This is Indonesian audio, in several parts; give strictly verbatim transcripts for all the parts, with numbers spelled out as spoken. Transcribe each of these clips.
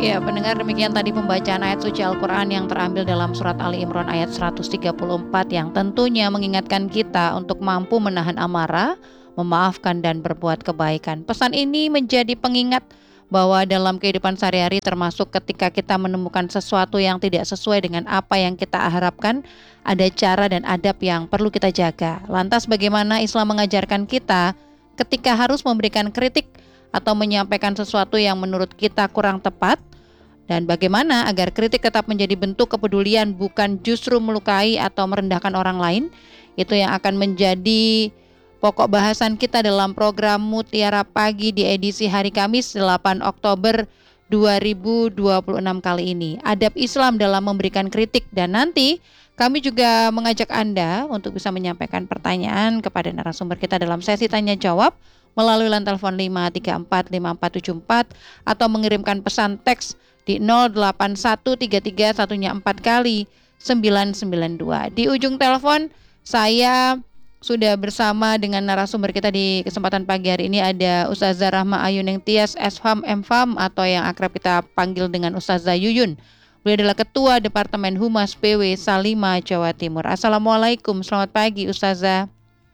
Ya, pendengar, demikian tadi pembacaan ayat suci Al-Quran yang terambil dalam surat Ali Imran ayat seratus tiga puluh empat yang tentunya mengingatkan kita untuk mampu menahan amarah, memaafkan dan berbuat kebaikan. Pesan ini menjadi pengingat bahwa dalam kehidupan sehari-hari termasuk ketika kita menemukan sesuatu yang tidak sesuai dengan apa yang kita harapkan, ada cara dan adab yang perlu kita jaga. Lantas bagaimana Islam mengajarkan kita ketika harus memberikan kritik atau menyampaikan sesuatu yang menurut kita kurang tepat, dan bagaimana agar kritik tetap menjadi bentuk kepedulian bukan justru melukai atau merendahkan orang lain. Itu yang akan menjadi pokok bahasan kita dalam program Mutiara Pagi di edisi hari Kamis delapan Oktober dua ribu dua puluh enam kali ini, adab Islam dalam memberikan kritik. Dan nanti kami juga mengajak Anda untuk bisa menyampaikan pertanyaan kepada narasumber kita dalam sesi tanya jawab melalui line telepon lima tiga empat lima empat tujuh empat atau mengirimkan pesan teks di nol delapan satu tiga tiga satunya empat kali sembilan sembilan dua. Di ujung telepon saya sudah bersama dengan narasumber kita di kesempatan pagi hari ini, ada Ustazah Rahma Ayuning Tias, S H A M M F A M atau yang akrab kita panggil dengan Ustazah Yuyun. Beliau adalah Ketua Departemen Humas P W Salima, Jawa Timur. Assalamualaikum, selamat pagi Ustazah.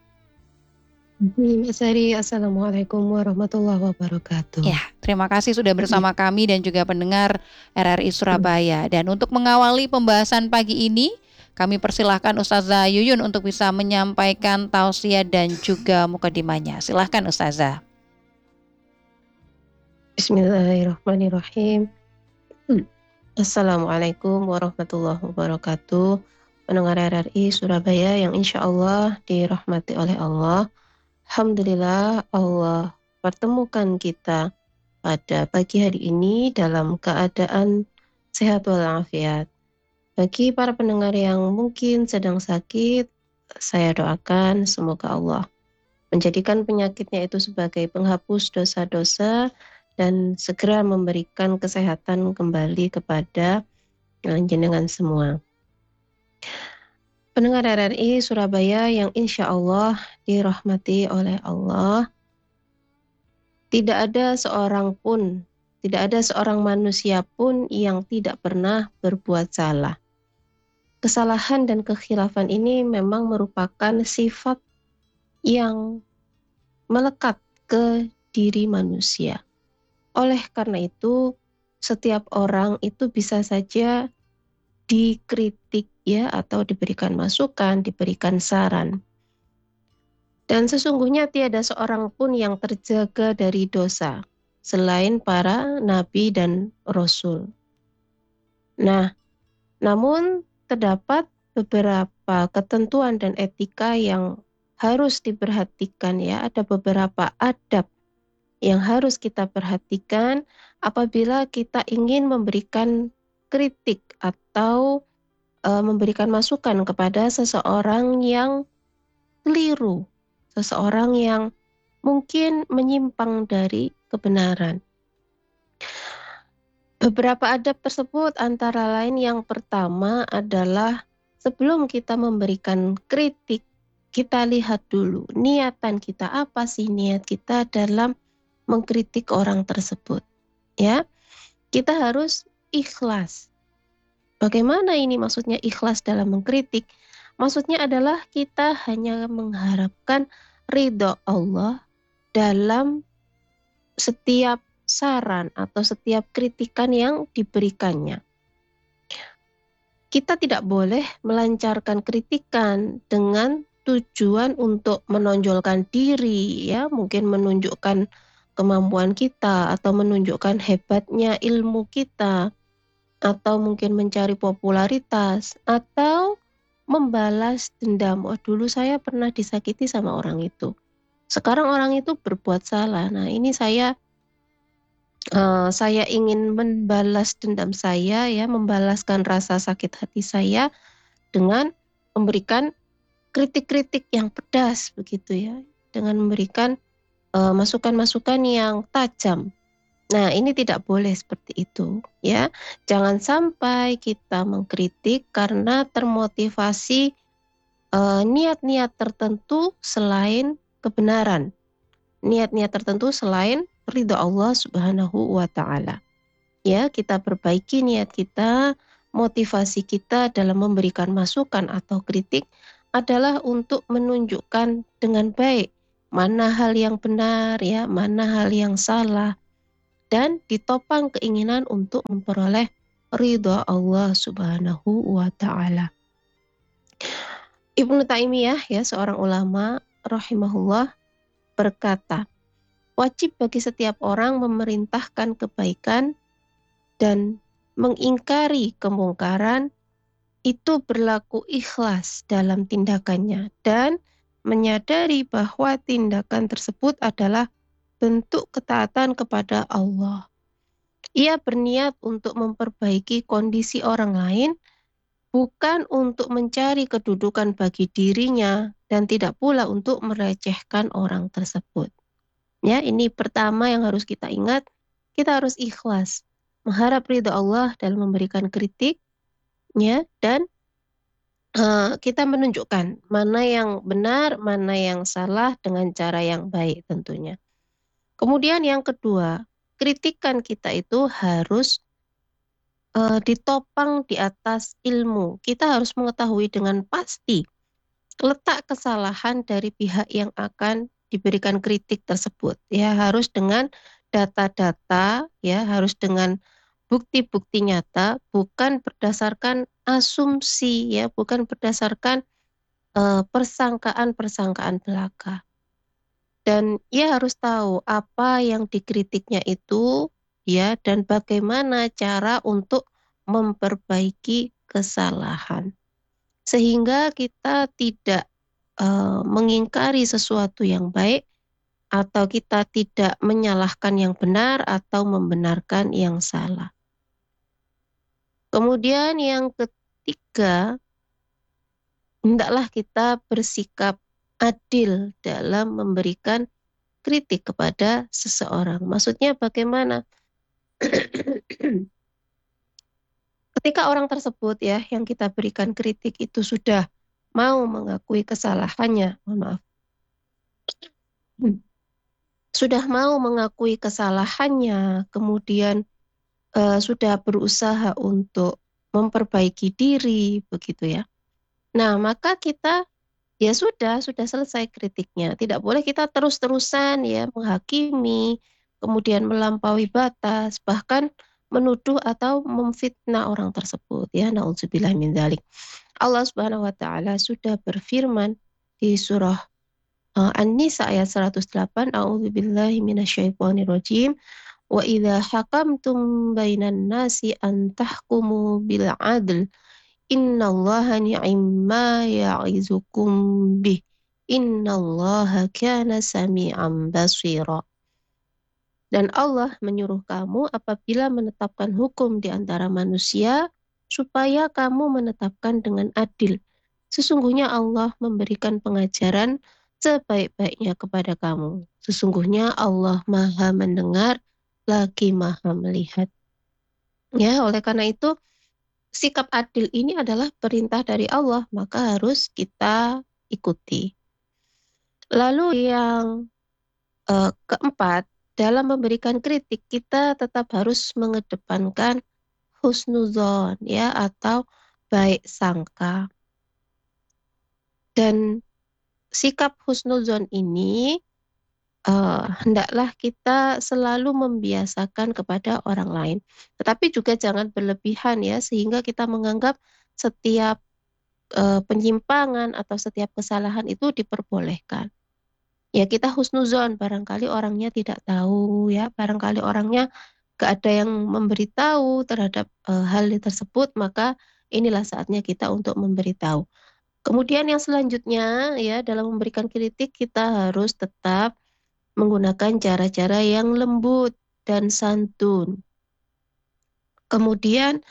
Mbak Sari, Assalamualaikum warahmatullahi wabarakatuh. Ya, terima kasih sudah bersama kami dan juga pendengar R R I Surabaya. Dan untuk mengawali pembahasan pagi ini, kami persilahkan Ustazah Yuyun untuk bisa menyampaikan tausiah dan juga mukadimahnya. Silahkan Ustazah. Bismillahirrahmanirrahim. Assalamualaikum warahmatullahi wabarakatuh. Pendengar R R I Surabaya yang insya Allah dirahmati oleh Allah. Alhamdulillah Allah pertemukan kita pada pagi hari ini dalam keadaan sehat walafiat. Bagi para pendengar yang mungkin sedang sakit, saya doakan semoga Allah menjadikan penyakitnya itu sebagai penghapus dosa-dosa dan segera memberikan kesehatan kembali kepada jenengan semua. Pendengar R R I Surabaya yang insya Allah dirahmati oleh Allah, tidak ada seorang pun, tidak ada seorang manusia pun yang tidak pernah berbuat salah. Kesalahan dan kekhilafan ini memang merupakan sifat yang melekat ke diri manusia. Oleh karena itu, setiap orang itu bisa saja dikritik ya, atau diberikan masukan, diberikan saran. Dan sesungguhnya tiada seorang pun yang terjaga dari dosa selain para nabi dan rasul. Nah, namun terdapat beberapa ketentuan dan etika yang harus diperhatikan ya, ada beberapa adab yang harus kita perhatikan apabila kita ingin memberikan kritik atau e, memberikan masukan kepada seseorang yang keliru, seseorang yang mungkin menyimpang dari kebenaran. Beberapa adab tersebut antara lain yang pertama adalah sebelum kita memberikan kritik, kita lihat dulu niatan kita, apa sih niat kita dalam mengkritik orang tersebut. Ya, kita harus ikhlas. Bagaimana ini maksudnya ikhlas dalam mengkritik? Maksudnya adalah kita hanya mengharapkan ridho Allah dalam setiap saran atau setiap kritikan yang diberikannya. Kita tidak boleh melancarkan kritikan dengan tujuan untuk menonjolkan diri, ya, mungkin menunjukkan kemampuan kita atau menunjukkan hebatnya ilmu kita, atau mungkin mencari popularitas, atau membalas dendam. Oh, dulu saya pernah disakiti sama orang itu, sekarang orang itu berbuat salah. Nah, ini saya uh, saya ingin membalas dendam saya, ya, membalaskan rasa sakit hati saya dengan memberikan kritik-kritik yang pedas begitu ya, dengan memberikan uh, masukan-masukan yang tajam. Nah, ini tidak boleh seperti itu ya. Jangan sampai kita mengkritik karena termotivasi uh, niat-niat tertentu selain kebenaran. Niat-niat tertentu selain ridho Allah Subhanahu wa taala. Ya, kita perbaiki niat kita, motivasi kita dalam memberikan masukan atau kritik adalah untuk menunjukkan dengan baik mana hal yang benar, ya, mana hal yang salah, dan ditopang keinginan untuk memperoleh ridha Allah Subhanahu wa Ta'ala. Ibnu Taimiyah, ya, seorang ulama rahimahullah, berkata, wajib bagi setiap orang memerintahkan kebaikan dan mengingkari kemungkaran itu berlaku ikhlas dalam tindakannya dan menyadari bahwa tindakan tersebut adalah bentuk ketaatan kepada Allah. Ia berniat untuk memperbaiki kondisi orang lain, bukan untuk mencari kedudukan bagi dirinya dan tidak pula untuk merecehkan orang tersebut. Ya, ini pertama yang harus kita ingat, kita harus ikhlas, mengharap ridha Allah dalam memberikan kritik, ya, dan uh, kita menunjukkan mana yang benar, mana yang salah dengan cara yang baik tentunya. Kemudian yang kedua, kritikan kita itu harus uh, ditopang di atas ilmu. Kita harus mengetahui dengan pasti letak kesalahan dari pihak yang akan diberikan kritik tersebut. Ya, harus dengan data-data, ya, harus dengan bukti-bukti nyata, bukan berdasarkan asumsi, ya, bukan berdasarkan uh, persangkaan-persangkaan belaka. Dan ia harus tahu apa yang dikritiknya itu, ya, dan bagaimana cara untuk memperbaiki kesalahan. Sehingga kita tidak uh, mengingkari sesuatu yang baik, atau kita tidak menyalahkan yang benar atau membenarkan yang salah. Kemudian yang ketiga, hendaklah kita bersikap adil dalam memberikan kritik kepada seseorang. Maksudnya bagaimana? Ketika orang tersebut, ya, yang kita berikan kritik itu sudah mau mengakui kesalahannya, mohon maaf, sudah mau mengakui kesalahannya, kemudian uh, sudah berusaha untuk memperbaiki diri, begitu ya. Nah, maka kita, ya sudah, sudah selesai kritiknya. Tidak boleh kita terus-terusan, ya, menghakimi, kemudian melampaui batas, bahkan menuduh atau memfitnah orang tersebut, ya. Nauzubillah min dzalik. Allah Subhanahu wa taala sudah berfirman di surah uh, An-Nisa ayat seratus delapan, A'udzubillahi minasyaitonirrajim. Wa idza hakamtum bainan nasi an tahkumu bil adl innallaha ni'ma ya'izukum bih innallaha kana sami'an basira. Dan Allah menyuruh kamu apabila menetapkan hukum di antara manusia supaya kamu menetapkan dengan adil. Sesungguhnya Allah memberikan pengajaran sebaik-baiknya kepada kamu. Sesungguhnya Allah Maha mendengar lagi Maha melihat. Ya, oleh karena itu sikap adil ini adalah perintah dari Allah, maka harus kita ikuti. Lalu yang uh, keempat, dalam memberikan kritik kita tetap harus mengedepankan husnuzon, ya, atau baik sangka. Dan sikap husnuzon ini uh, hendaklah kita selalu membiasakan kepada orang lain. Tetapi juga jangan berlebihan, ya, sehingga kita menganggap setiap uh, penyimpangan atau setiap kesalahan itu diperbolehkan. Ya, kita husnuzon, barangkali orangnya tidak tahu, ya, barangkali orangnya gak ada yang memberitahu terhadap uh, hal tersebut, maka inilah saatnya kita untuk memberitahu. Kemudian yang selanjutnya, ya, dalam memberikan kritik kita harus tetap menggunakan cara-cara yang lembut dan santun. Kemudian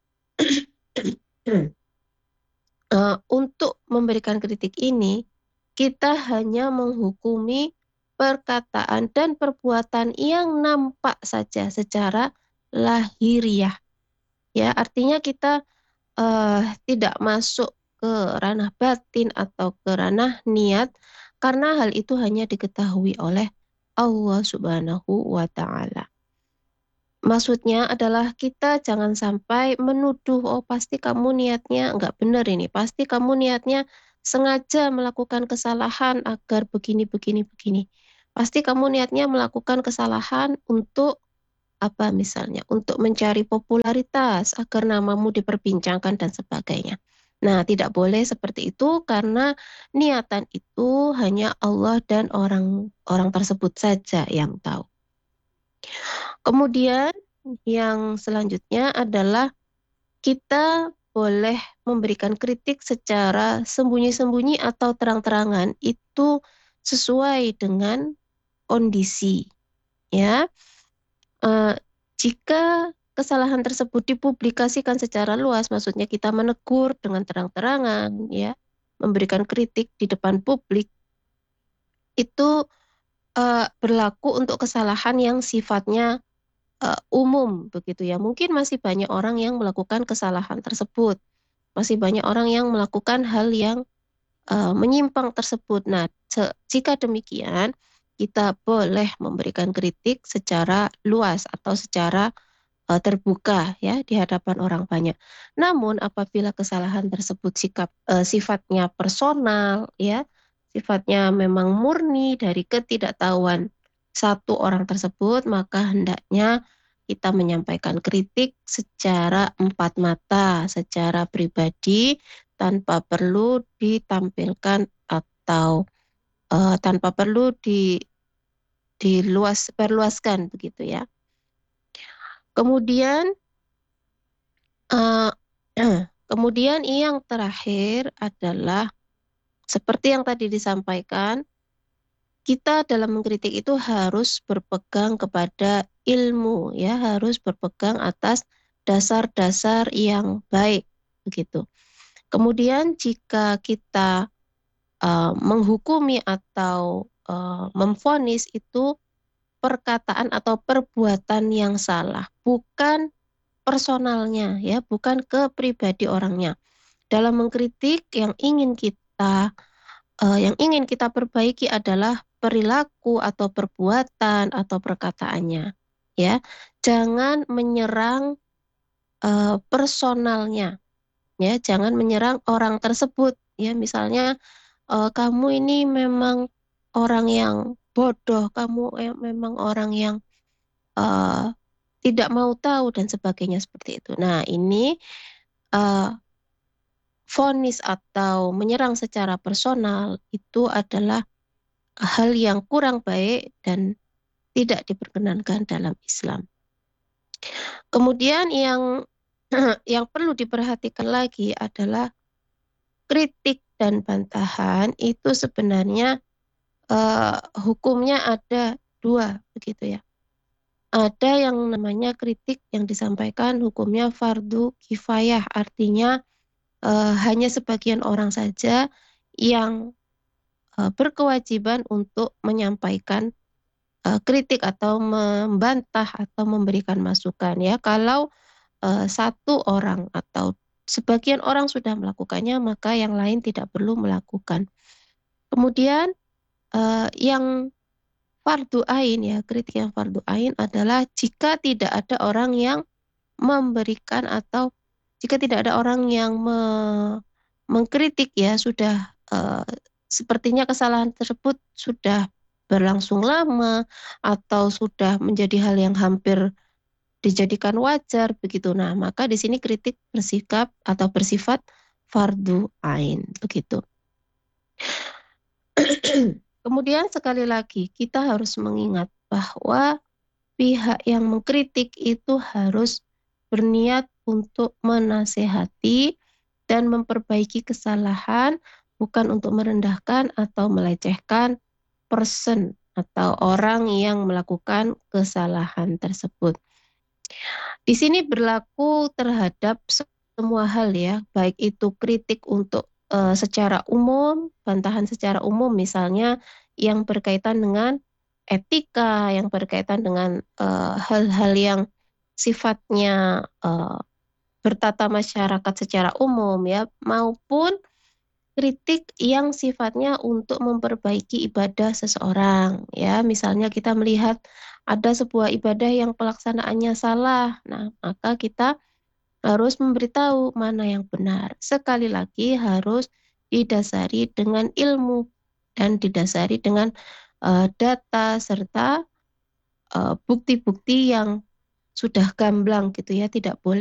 uh, untuk memberikan kritik ini, kita hanya menghukumi perkataan dan perbuatan yang nampak saja secara lahiriah. Ya, artinya kita uh, tidak masuk ke ranah batin atau ke ranah niat, karena hal itu hanya diketahui oleh Allah Subhanahu wa Ta'ala. Maksudnya adalah kita jangan sampai menuduh, oh pasti kamu niatnya nggak benar ini, pasti kamu niatnya sengaja melakukan kesalahan agar begini, begini, begini. Pasti kamu niatnya melakukan kesalahan untuk apa misalnya, untuk mencari popularitas agar namamu diperbincangkan dan sebagainya. Nah, tidak boleh seperti itu karena niatan itu hanya Allah dan orang orang tersebut saja yang tahu. Kemudian yang selanjutnya adalah kita boleh memberikan kritik secara sembunyi-sembunyi atau terang-terangan itu sesuai dengan kondisi, ya. Eh, jika kesalahan tersebut dipublikasikan secara luas, maksudnya kita menegur dengan terang-terangan, ya, memberikan kritik di depan publik, itu eh, berlaku untuk kesalahan yang sifatnya uh, umum begitu ya. Mungkin masih banyak orang yang melakukan kesalahan tersebut. Masih banyak orang yang melakukan hal yang uh, menyimpang tersebut. Nah, jika demikian, kita boleh memberikan kritik secara luas atau secara uh, terbuka ya di hadapan orang banyak. Namun apabila kesalahan tersebut sikap uh, sifatnya personal ya, sifatnya memang murni dari ketidaktahuan satu orang tersebut, maka hendaknya kita menyampaikan kritik secara empat mata, secara pribadi tanpa perlu ditampilkan atau uh, tanpa perlu di diluas perluaskan begitu ya. Kemudian Uh, kemudian yang terakhir adalah seperti yang tadi disampaikan, kita dalam mengkritik itu harus berpegang kepada ilmu, ya, harus berpegang atas dasar-dasar yang baik, begitu. Kemudian jika kita uh, menghukumi atau uh, memvonis itu perkataan atau perbuatan yang salah, bukan personalnya ya, bukan ke pribadi orangnya. Dalam mengkritik yang ingin kita uh, yang ingin kita perbaiki adalah perilaku atau perbuatan atau perkataannya. Ya, jangan menyerang uh, personalnya. Ya, jangan menyerang orang tersebut. Ya, misalnya uh, kamu ini memang orang yang bodoh, kamu eh, memang orang yang uh, tidak mau tahu dan sebagainya seperti itu. Nah, ini uh, vonis atau menyerang secara personal itu adalah hal yang kurang baik dan tidak diperkenankan dalam Islam. Kemudian yang yang perlu diperhatikan lagi adalah kritik dan bantahan itu sebenarnya uh, hukumnya ada dua begitu ya. Ada yang namanya kritik yang disampaikan hukumnya fardu kifayah, artinya uh, hanya sebagian orang saja yang uh, berkewajiban untuk menyampaikan uh, kritik atau membantah atau memberikan masukan ya. Kalau uh, satu orang atau sebagian orang sudah melakukannya, maka yang lain tidak perlu melakukan. Kemudian uh, yang fardu ain ya, kritik yang fardu ain adalah jika tidak ada orang yang memberikan atau jika tidak ada orang yang me mengkritik ya, sudah uh, sepertinya kesalahan tersebut sudah berlangsung lama atau sudah menjadi hal yang hampir dijadikan wajar begitu. Nah, maka di sini kritik bersikap atau bersifat fardu ain begitu. Kemudian sekali lagi kita harus mengingat bahwa pihak yang mengkritik itu harus berniat untuk menasehati dan memperbaiki kesalahan, bukan untuk merendahkan atau melecehkan person atau orang yang melakukan kesalahan tersebut. Di sini berlaku terhadap semua hal ya, baik itu kritik untuk uh, secara umum, bantahan secara umum misalnya yang berkaitan dengan etika, yang berkaitan dengan uh, hal-hal yang sifatnya uh, bertata masyarakat secara umum ya, maupun kritik yang sifatnya untuk memperbaiki ibadah seseorang ya. Misalnya kita melihat ada sebuah ibadah yang pelaksanaannya salah, nah maka kita harus memberitahu mana yang benar. Sekali lagi harus didasari dengan ilmu dan didasari dengan uh, data serta uh, bukti-bukti yang sudah gamblang gitu ya, tidak boleh